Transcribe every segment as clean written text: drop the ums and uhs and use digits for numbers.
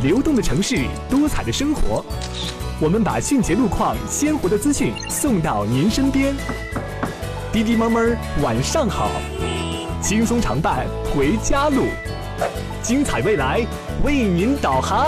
流动的城市，多彩的生活。我们把迅捷路况、鲜活的资讯送到您身边。滴滴猫猫晚上好，轻松常伴回家路，精彩未来为您导航。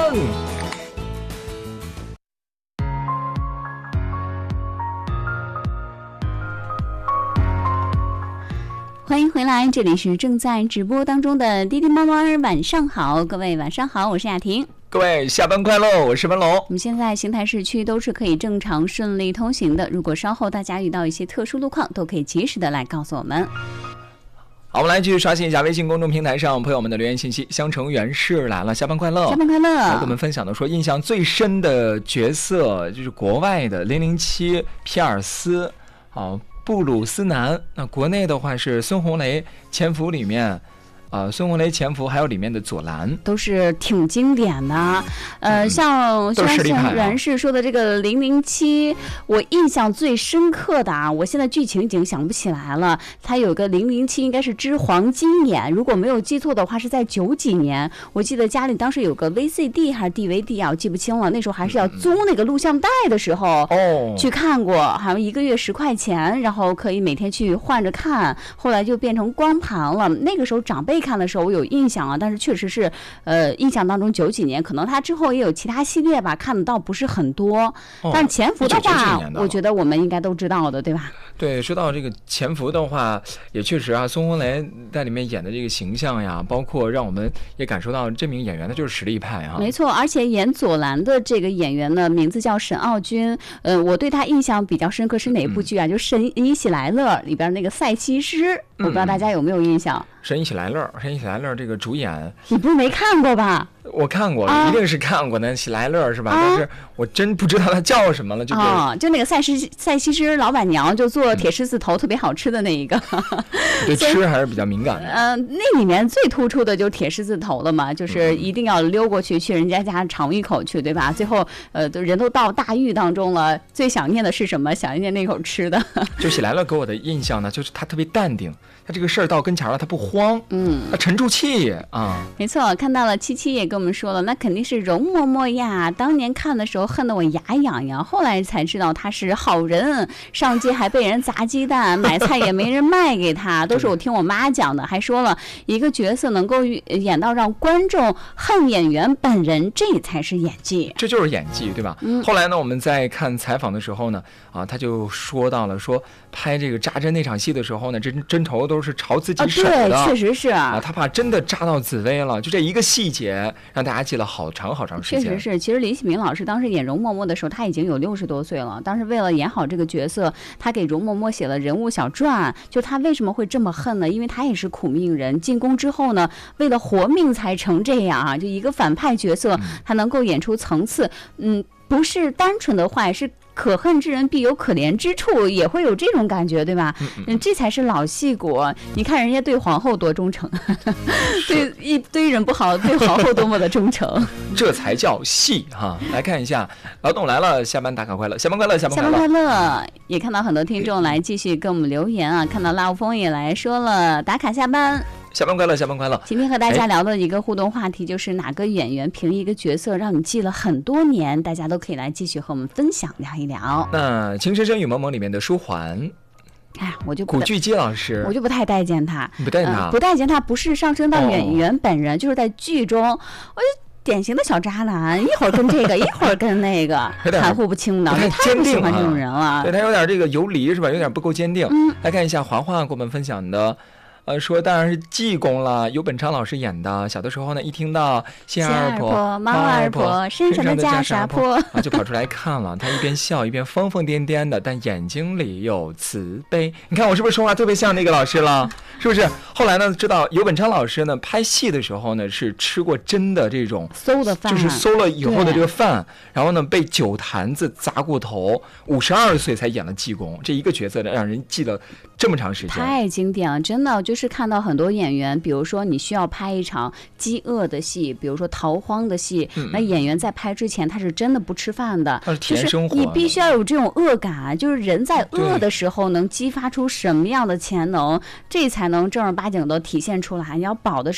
欢迎回来，这里是正在直播当中的滴滴猫猫晚上好，各位晚上好，我是雅婷。 各位下班快乐，我是文龙。 我们现在邢台市区都是可以正常顺利通行的，如果稍后大家遇到一些特殊路况，都可以及时的来告诉我们。 好，我们来继续刷新一下微信公众平台上朋友们的留言信息。香城原是来了，下班快乐， 下班快乐。 来跟我们分享的说，印象最深的角色就是国外的007皮尔斯，布鲁斯南。那国内的话是孙红雷潜伏里面。孙红雷潜伏还有里面的左蓝都是挺经典的。像袁氏说的这个007，我印象最深刻的我现在剧情已经想不起来了。他有个007应该是之黄金眼，如果没有记错的话是在90几年。我记得家里当时有个 VCD 还是 DVD 我记不清了。那时候还是要租那个录像带的时候去看过，好像1个月10块钱，然后可以每天去换着看。后来就变成光盘了。那个时候长辈看的时候我有印象但是确实是印象当中90几年，可能他之后也有其他系列吧，看得到不是很多。但是潜伏的话我觉得我们应该都知道的，对吧？ 对，说到这个潜伏的话，也确实孙红雷在里面演的这个形象呀，包括让我们也感受到这名演员他就是实力派没错，而且演左蓝的这个演员呢，名字叫沈傲君。我对他印象比较深刻是哪部剧就神医喜来乐里边那个赛西施，我不知道大家有没有印象。 神医喜来乐这个主演， 你不是没看过吧？ 我看过，一定是看过的。喜来乐是吧？但是我真不知道他叫什么了。就那个赛西施老板娘，就做铁狮子头特别好吃的那一个。 对吃还是比较敏感的。 那里面最突出的就是铁狮子头了嘛，就是一定要溜过去人家家尝一口去，对吧？最后人都到大狱当中了，最想念的是什么？想念那口吃的。 就喜来乐给我的印象呢，就是他特别淡定，他这个事儿到跟前了他不慌，他沉住气没错，看到了77也跟我们说了，那肯定是容嬷嬷呀，当年看的时候恨得我牙痒痒，后来才知道他是好人，上街还被人砸鸡蛋，买菜也没人卖给他，都是我听我妈讲的。还说了一个角色能够演到让观众恨演员本人，这才是演技， 这就是演技，对吧？后来呢，我们在看采访的时候呢，他就说到了说拍这个扎针那场戏的时候呢，这针头都是朝自己手的， 对，确实是他怕真的扎到紫薇了，就这一个细节让大家记了好长时间。 确实是，其实李启明老师当时演容嬷嬷的时候，他已经有60多岁了。当时为了演好这个角色，他给容嬷嬷写了人物小传，就他为什么会这么恨呢？因为他也是苦命人，进宫之后呢，为了活命才成这样就一个反派角色，他能够演出层次，不是单纯的坏，是可恨之人必有可怜之处，也会有这种感觉，对吧？这才是老戏骨。你看人家对皇后多忠诚，对一堆人不好，对皇后多么的忠诚， 这才叫戏来看一下劳动来了，下班打卡快乐，下班快乐，下班快乐。也看到很多听众来继续跟我们留言看到拉无风也来说了打卡下班。 下班快乐，下班快乐。 今天和大家聊的一个互动话题就是哪个演员凭一个角色让你记了很多年，大家都可以来继续和我们分享聊一聊。 那《情深深雨蒙蒙》里面的舒缓， 我就古巨基老师， 我就不太待见他， 不待见他， 不待见他，不是上升到演员本人，就是在剧中，我就典型的小渣男，一会儿跟这个，一会儿跟那个，含糊不清的，太不喜欢这种人了。 对，他有点这个游离是吧？有点不够坚定。来看一下华华给我们分享的。说当然是济公了，尤本昌老师演的。小的时候呢，一听到谢二婆、猫二婆身上的袈裟婆就跑出来看了。他一边笑一边疯疯癫癫的，但眼睛里有慈悲。你看我是不是说话特别像那个老师了？是不是？后来呢，知道尤本昌老师呢拍戏的时候呢是吃过真的这种馊的饭， 就是馊了以后的这个饭，然后呢被酒坛子砸过头，52岁才演了济公，这一个角色呢让人记了这么长时间， 太经典了，真的就是看到很多演员，比如说你需要拍一场饥饿的戏，比如说逃荒的戏，那演员在拍之前他是真的不吃饭的， 就是你必须要有这种恶感，就是人在饿的时候能激发出什么样的潜能，这才能正儿八经的体现出来。你要饱的时候